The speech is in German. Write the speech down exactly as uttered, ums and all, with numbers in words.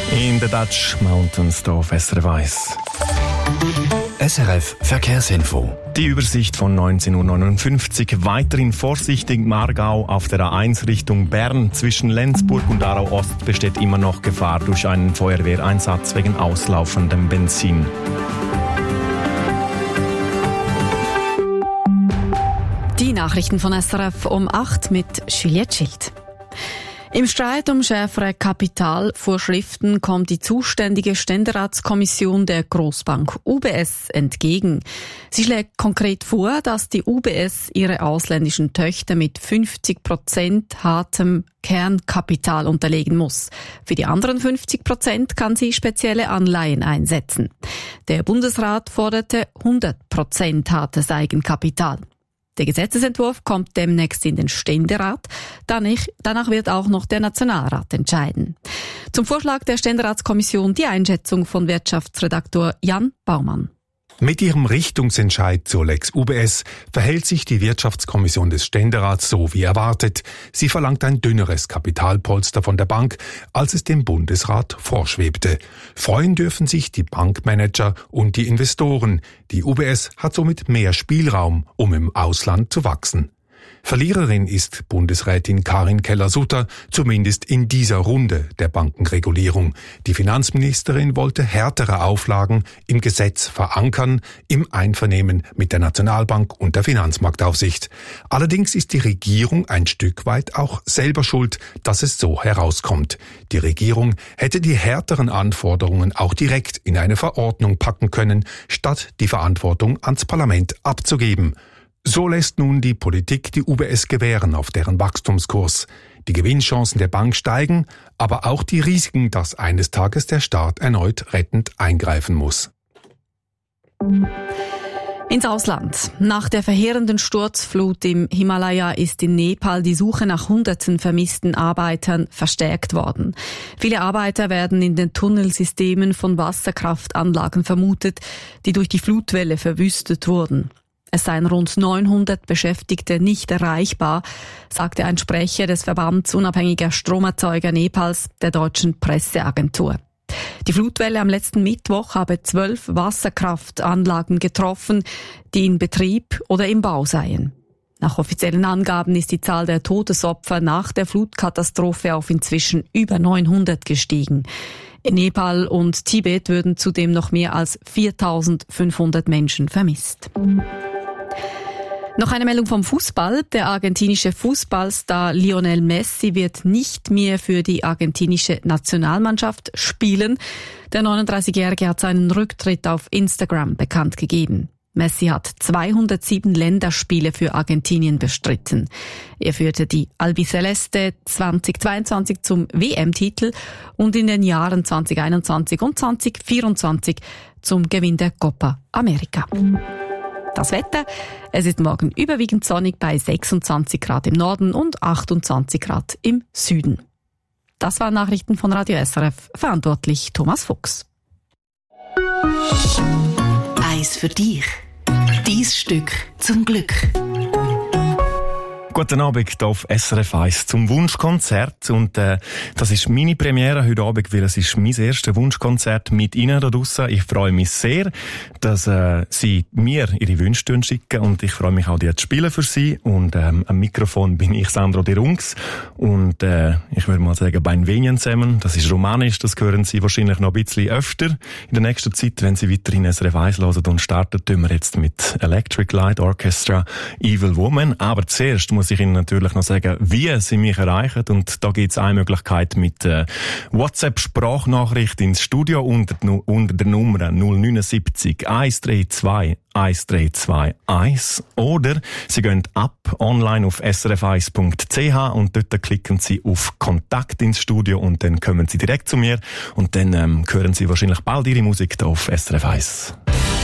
In the Dutch Mountains hier auf S R F eins. S R F Verkehrsinfo. Die Übersicht von neunzehn Uhr neunundfünfzig. Weiterhin vorsichtig Margau auf der A eins Richtung Bern. Zwischen Lenzburg und Aarau Ost besteht immer noch Gefahr durch einen Feuerwehreinsatz wegen auslaufendem Benzin. Die Nachrichten von S R F um acht mit Juliette Schild. Im Streit um schärfere Kapitalvorschriften kommt die zuständige Ständeratskommission der Grossbank U B S entgegen. Sie schlägt konkret vor, dass die U B S ihre ausländischen Töchter mit fünfzig Prozent hartem Kernkapital unterlegen muss. Für die anderen fünfzig Prozent kann sie spezielle Anleihen einsetzen. Der Bundesrat forderte hundert Prozent hartes Eigenkapital. Der Gesetzesentwurf kommt demnächst in den Ständerat. Danach wird auch noch der Nationalrat entscheiden. Zum Vorschlag der Ständeratskommission die Einschätzung von Wirtschaftsredaktor Jan Baumann. Mit ihrem Richtungsentscheid zur Lex U B S verhält sich die Wirtschaftskommission des Ständerats so wie erwartet. Sie verlangt ein dünneres Kapitalpolster von der Bank, als es dem Bundesrat vorschwebte. Freuen dürfen sich die Bankmanager und die Investoren. Die U B S hat somit mehr Spielraum, um im Ausland zu wachsen. Verliererin ist Bundesrätin Karin Keller-Sutter, zumindest in dieser Runde der Bankenregulierung. Die Finanzministerin wollte härtere Auflagen im Gesetz verankern, im Einvernehmen mit der Nationalbank und der Finanzmarktaufsicht. Allerdings ist die Regierung ein Stück weit auch selber schuld, dass es so herauskommt. Die Regierung hätte die härteren Anforderungen auch direkt in eine Verordnung packen können, statt die Verantwortung ans Parlament abzugeben. So lässt nun die Politik die U B S gewähren auf deren Wachstumskurs. Die Gewinnchancen der Bank steigen, aber auch die Risiken, dass eines Tages der Staat erneut rettend eingreifen muss. Ins Ausland. Nach der verheerenden Sturzflut im Himalaya ist in Nepal die Suche nach hunderten vermissten Arbeitern verstärkt worden. Viele Arbeiter werden in den Tunnelsystemen von Wasserkraftanlagen vermutet, die durch die Flutwelle verwüstet wurden. Es seien rund neunhundert Beschäftigte nicht erreichbar, sagte ein Sprecher des Verbands unabhängiger Stromerzeuger Nepals, der deutschen Presseagentur. Die Flutwelle am letzten Mittwoch habe zwölf Wasserkraftanlagen getroffen, die in Betrieb oder im Bau seien. Nach offiziellen Angaben ist die Zahl der Todesopfer nach der Flutkatastrophe auf inzwischen über neunhundert gestiegen. In Nepal und Tibet würden zudem noch mehr als viertausendfünfhundert Menschen vermisst. Noch eine Meldung vom Fußball. Der argentinische Fußballstar Lionel Messi wird nicht mehr für die argentinische Nationalmannschaft spielen. Der neununddreißigjährige hat seinen Rücktritt auf Instagram bekannt gegeben. Messi hat zweihundertsieben Länderspiele für Argentinien bestritten. Er führte die Albiceleste zweitausendzweiundzwanzig zum W M-Titel und in den Jahren zweitausendeinundzwanzig und zweitausendvierundzwanzig zum Gewinn der Copa America. Das Wetter, es ist morgen überwiegend sonnig bei sechsundzwanzig Grad im Norden und achtundzwanzig Grad im Süden. Das waren Nachrichten von Radio S R F, verantwortlich Thomas Fuchs. Eins für dich. Dies Stück zum Glück. Guten Abend hier auf S R F eins zum Wunschkonzert. Und äh, das ist meine Premiere heute Abend, weil es ist mein erstes Wunschkonzert mit Ihnen da draussen. Ich freue mich sehr, dass äh, Sie mir Ihre Wünsche schicken und ich freue mich auch, die zu spielen für Sie. Und ähm, am Mikrofon bin ich Sandro De Rungs und äh, ich würde mal sagen, bein Venien zusammen. Das ist romanisch, das hören Sie wahrscheinlich noch ein bisschen öfter in der nächsten Zeit, wenn Sie weiterhin S R F eins hören. Und starten tun wir jetzt mit Electric Light Orchestra Evil Woman. Aber zuerst muss ich Ihnen natürlich noch sagen, wie Sie mich erreichen. Und da gibt es eine Möglichkeit mit äh, WhatsApp-Sprachnachricht ins Studio unter, unter der Nummer null neun sieben eins drei zwei eins drei zwei eins. Oder Sie gehen ab online auf s r f eins punkt c h und dort klicken Sie auf Kontakt ins Studio und dann kommen Sie direkt zu mir und dann ähm, hören Sie wahrscheinlich bald Ihre Musik da auf S R F eins.